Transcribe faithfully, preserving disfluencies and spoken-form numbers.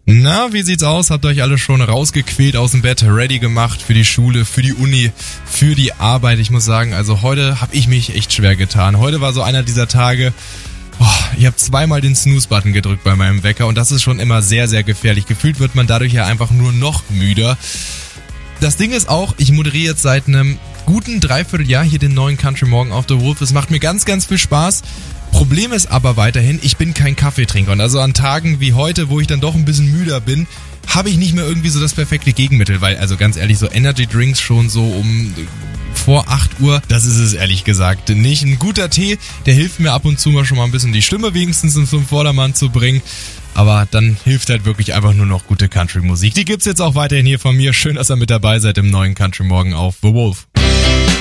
Na, wie sieht's aus? Habt ihr euch alle schon rausgequält aus dem Bett, ready gemacht für die Schule, für die Uni, für die Arbeit? Ich muss sagen, also heute habe ich mich echt schwer getan. Heute war so einer dieser Tage, oh, ich habe zweimal den Snooze-Button gedrückt bei meinem Wecker und das ist schon immer sehr, sehr gefährlich. Gefühlt wird man dadurch ja einfach nur noch müder. Das Ding ist auch, ich moderiere jetzt seit einem guten Dreivierteljahr hier den neuen Country Morgen auf The Wolf. Es macht mir ganz, ganz viel Spaß. Problem ist aber weiterhin, ich bin kein Kaffeetrinker und also an Tagen wie heute, wo ich dann doch ein bisschen müder bin, habe ich nicht mehr irgendwie so das perfekte Gegenmittel, weil also ganz ehrlich, so Energy Drinks schon so um vor acht Uhr, das ist es ehrlich gesagt nicht. Ein guter Tee, der hilft mir ab und zu mal schon mal ein bisschen die Stimme wenigstens zum Vordermann zu bringen, aber dann hilft halt wirklich einfach nur noch gute Country-Musik. Die gibt's jetzt auch weiterhin hier von mir. Schön, dass ihr mit dabei seid im neuen Country Morgen auf The Wolf.